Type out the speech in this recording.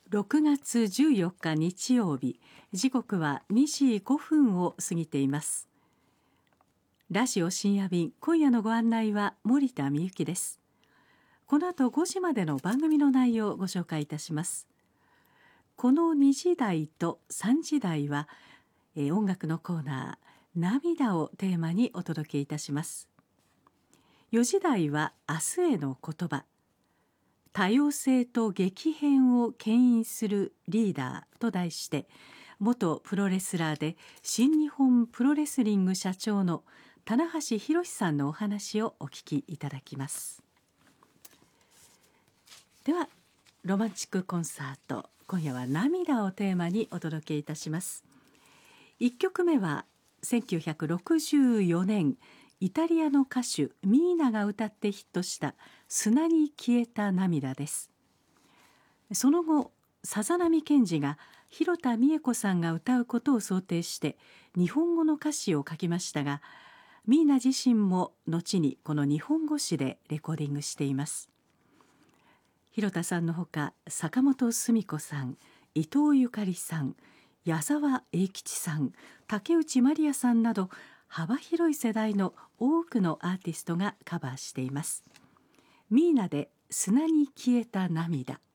6月14日日曜日、時刻は2時5分を過ぎています。ラジオ深夜便、今夜のご案内は森田美幸です。この後5時までの番組の内容をご紹介いたします。この2時台と3時台は、音楽のコーナー涙をテーマにお届けいたします。4時台は明日への言葉、多様性と激変を牽引するリーダーと題して、元プロレスラーで新日本プロレスリング社長の棚橋弘さんのお話をお聞きいただきます。では、ロマンチックコンサート、今夜は涙をテーマにお届けいたします。1曲目は1964年イタリアの歌手ミーナが歌ってヒットした砂に消えた涙です。その後、さざ波健二が広田美恵子さんが歌うことを想定して日本語の歌詞を書きましたが、ミーナ自身も後にこの日本語詞でレコーディングしています。広田さんのほか坂本澄子さん、伊藤ゆかりさん、矢沢永吉さん、竹内まりやさんなど幅広い世代の多くのアーティストがカバーしています。ミーナで砂に消えた涙。